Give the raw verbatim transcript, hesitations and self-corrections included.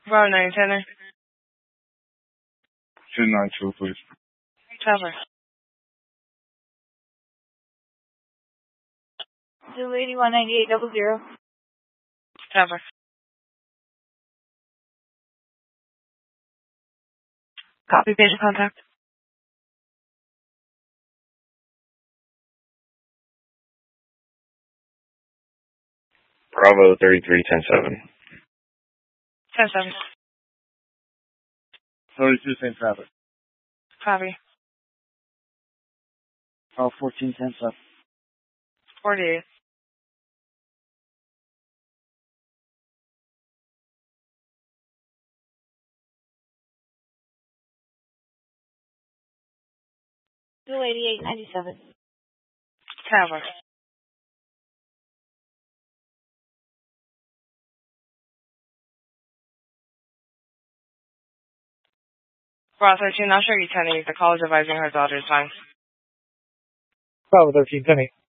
Bravo nine ten. ten nine two, please. Cover. Zulu eighty-one ninety-eight double zero. Cover. Copy patient contact. Bravo thirty-three ten seven. ten seven. thirty-two ten seven. Copy. Oh, fourteen ten seven. forty-eight. Zulu eighty-eight ninety-seven. Cover. Bravo thirteen, I'll show you ten eight. The call is advising her daughter's line. Bravo thirteen ten eight.